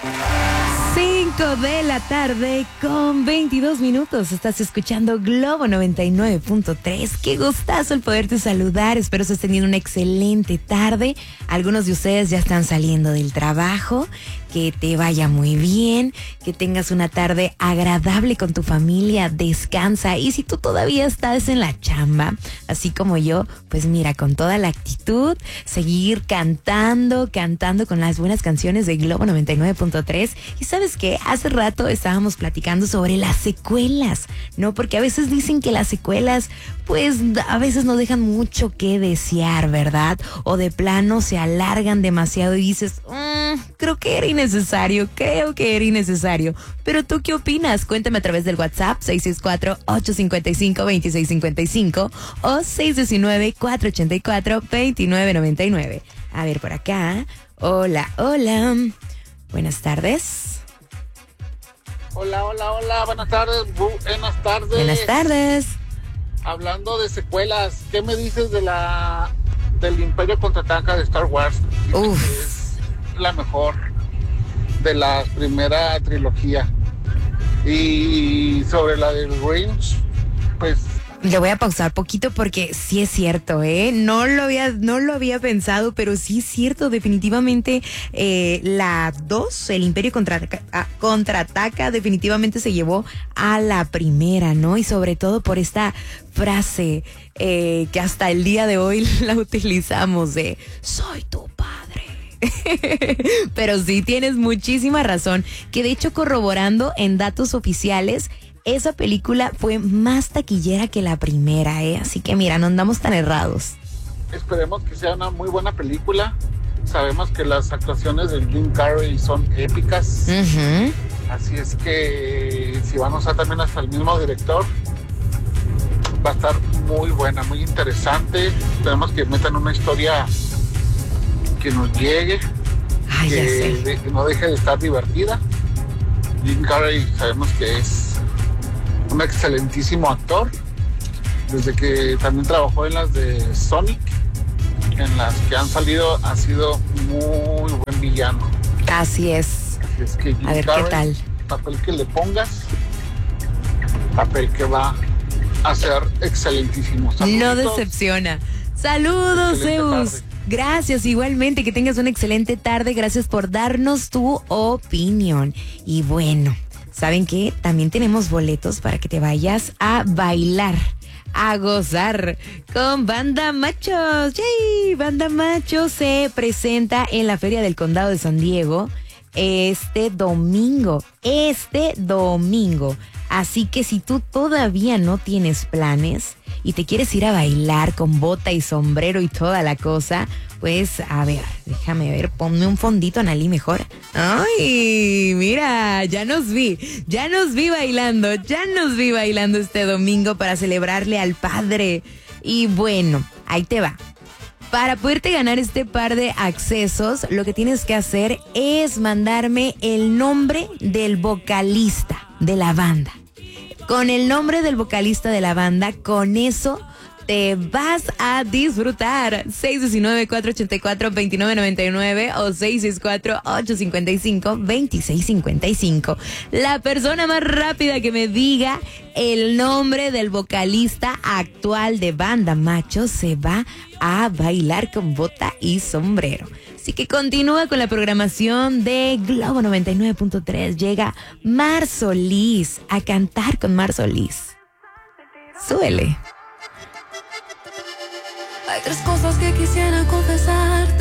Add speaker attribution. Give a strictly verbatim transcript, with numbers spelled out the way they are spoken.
Speaker 1: cinco de la tarde con veintidós minutos. Estás escuchando Globo noventa y nueve punto tres. Qué gustazo el poderte saludar. Espero estés teniendo una excelente tarde. Algunos de ustedes ya están saliendo del trabajo. Que te vaya muy bien, que tengas una tarde agradable con tu familia, descansa. Y si tú todavía estás en la chamba, así como yo, pues mira, con toda la actitud, seguir cantando, cantando con las buenas canciones de Globo noventa y nueve punto tres. Y ¿sabes qué? Hace rato estábamos platicando sobre las secuelas, ¿no? Porque a veces dicen que las secuelas, pues a veces nos dejan mucho que desear, ¿verdad? O de plano se alargan demasiado y dices, mmm, creo que era innecesario, creo que era innecesario. Pero ¿tú qué opinas? Cuéntame a través del WhatsApp seis seis cuatro, ocho cinco cinco, dos seis cinco cinco o seis uno nueve, cuatro ocho cuatro, dos nueve nueve nueve. A ver, por acá. Hola, hola. Buenas tardes.
Speaker 2: Hola, hola, hola. Buenas tardes. Buenas tardes.
Speaker 1: Buenas tardes.
Speaker 2: Hablando de secuelas, ¿qué me dices de la del Imperio Contraataca de Star Wars?
Speaker 1: Uf.
Speaker 2: Es la mejor de la primera trilogía. Y sobre la del Grinch, pues
Speaker 1: le voy a pausar poquito porque sí es cierto, ¿eh? No lo había, no lo había pensado, pero sí es cierto, definitivamente eh, la dos, el Imperio contraataca, ah, contraataca, definitivamente se llevó a la primera, ¿no? Y sobre todo por esta frase eh, que hasta el día de hoy la utilizamos de soy tu padre. Pero sí tienes muchísima razón, que de hecho corroborando en datos oficiales, esa película fue más taquillera que la primera, ¿eh? Así que mira, no andamos tan errados.
Speaker 2: Esperemos que sea una muy buena película. Sabemos que las actuaciones de Jim Carrey son épicas.
Speaker 1: Uh-huh.
Speaker 2: Así es que si van a usar también hasta el mismo director, va a estar muy buena, muy interesante. Esperemos que metan una historia que nos llegue.
Speaker 1: Ay,
Speaker 2: que,
Speaker 1: ya sé.
Speaker 2: de, que no deje de estar divertida. Jim Carrey sabemos que es un excelentísimo actor, desde que también trabajó en las de Sonic, en las que han salido, ha sido muy buen villano.
Speaker 1: Así es.
Speaker 2: Así es que Jim
Speaker 1: A ver,
Speaker 2: Carrey,
Speaker 1: ¿qué tal?
Speaker 2: papel que le pongas, papel que va a ser excelentísimo. Saluditos.
Speaker 1: No decepciona. Saludos,
Speaker 2: Excelente
Speaker 1: Zeus.
Speaker 2: tarde.
Speaker 1: Gracias, igualmente, que tengas una excelente tarde. Gracias por darnos tu opinión. Y bueno, ¿saben qué? También tenemos boletos para que te vayas a bailar, a gozar con Banda Machos. ¡Yay! Banda Machos se presenta en la Feria del Condado de San Diego este domingo. Este domingo. Así que si tú todavía no tienes planes y te quieres ir a bailar con bota y sombrero y toda la cosa, pues a ver, déjame ver, ponme un fondito, Analí, mejor. Ay, mira, ya nos vi, ya nos vi bailando, ya nos vi bailando este domingo para celebrarle al Padre. Y bueno, ahí te va. Para poderte ganar este par de accesos, lo que tienes que hacer es mandarme el nombre del vocalista de la banda. Con el nombre del vocalista de la banda, con eso te vas a disfrutar. seis uno nueve, cuatro ocho cuatro, dos nueve nueve nueve o seis seis cuatro, ocho cinco cinco, dos seis cinco cinco. La persona más rápida que me diga el nombre del vocalista actual de Banda Macho se va a bailar con bota y sombrero. Así que continúa con la programación de Globo noventa y nueve punto tres. Llega Mar Solís a cantar con Mar Solís. Súbele.
Speaker 3: Hay tres cosas que quisiera confesarte.